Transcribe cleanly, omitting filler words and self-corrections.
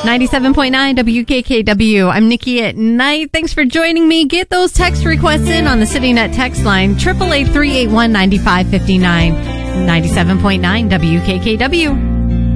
97.9 WKKW. I'm Nikki at Night. Thanks for joining me. Get those text requests in on the CityNet text line, 888-381-9559. 97.9 WKKW.